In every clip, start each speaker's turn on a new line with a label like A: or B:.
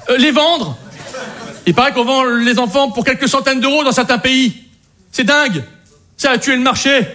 A: Les vendre. Il paraît qu'on vend les enfants pour quelques centaines d'euros dans certains pays. C'est dingue. Ça a tué le marché.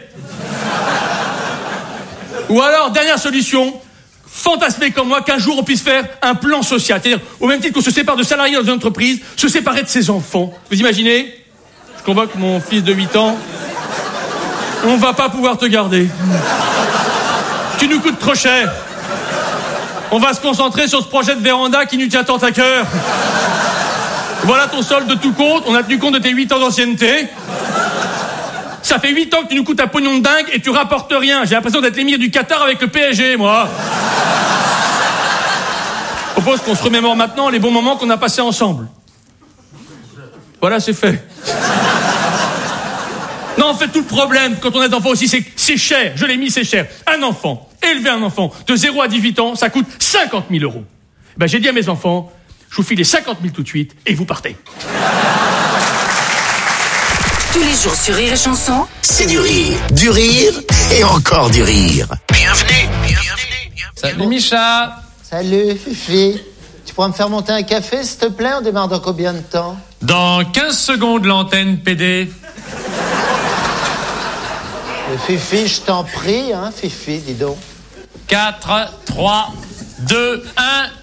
A: Ou alors, dernière solution, fantasmer comme moi qu'un jour on puisse faire un plan social. C'est-à-dire, au même titre qu'on se sépare de salariés dans une entreprise, se séparer de ses enfants. Vous imaginez ? Je convoque mon fils de 8 ans. On va pas pouvoir te garder. Tu nous coûtes trop cher. On va se concentrer sur ce projet de véranda qui nous tient tant à cœur. Voilà ton solde de tout compte. On a tenu compte de tes 8 ans d'ancienneté. Ça fait 8 ans que tu nous coûtes un pognon de dingue et tu rapportes rien. J'ai l'impression d'être l'émir du Qatar avec le PSG, moi. Je propose qu'on se remémore maintenant les bons moments qu'on a passés ensemble. Voilà, c'est fait. Non, en fait, tout le problème, quand on est enfant aussi, c'est que c'est cher. Je l'ai mis, c'est cher. Un enfant, élever un enfant de 0 à 18 ans, ça coûte 50 000 euros. Ben, j'ai dit à mes enfants, je vous file les 50 000 tout de suite et vous partez.
B: Tous les jours sur Rire et Chanson,
C: c'est du rire et encore du rire. Bienvenue.
D: Salut Micha.
E: Salut Fifi. Tu pourras me faire monter un café s'il te plaît? On démarre dans combien de temps?
D: Dans 15 secondes l'antenne PD.
E: Fifi, je t'en prie, hein, Fifi, dis donc.
D: 4, 3, 2, 1...